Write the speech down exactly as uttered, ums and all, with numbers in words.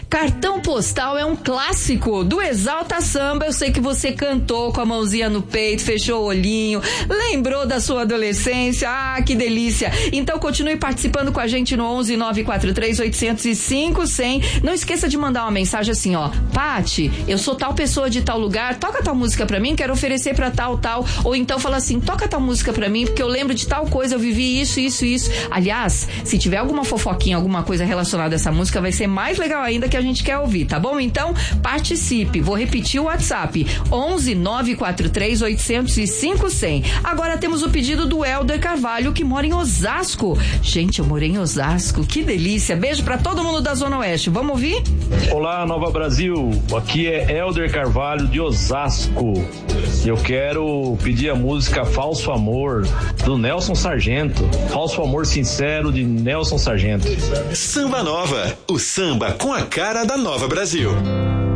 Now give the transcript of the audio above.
Cartão Postal é um clássico do Exalta Samba. Eu sei que você cantou com a mãozinha no peito, fechou o olhinho, lembrou da sua adolescência. Ah, que delícia. Então continue participando com a gente no onze nove quatro três oito zero cinco zero zero. Não esqueça de mandar uma mensagem assim, ó: Pati, eu sou tal pessoa de tal lugar, toca tal música pra mim, quero oferecer pra tal, tal. Ou então fala assim: toca tal música pra mim, porque eu lembro de tal coisa, eu vivi isso, isso, isso. Aliás, se tiver alguma fofoquinha, alguma coisa relacionada a essa música, vai ser mais legal ainda, que a gente quer ouvir, tá bom? Então, participe. Vou repetir o WhatsApp: onze nove quatro três oito zero cinco zero zero. Agora temos o pedido do Helder Carvalho, que mora em Osasco. Gente, eu morei em Osasco, que delícia. Beijo pra todo mundo da Zona Oeste. Vamos ouvir? Olá, Nova Brasil. Aqui é Helder Carvalho de Osasco. Eu quero pedir a música Falso Amor, do Nelson Sargento. Falso Amor Sincero, de Nelson Sargento. Samba Nova, o samba com a cara da Nova Brasil.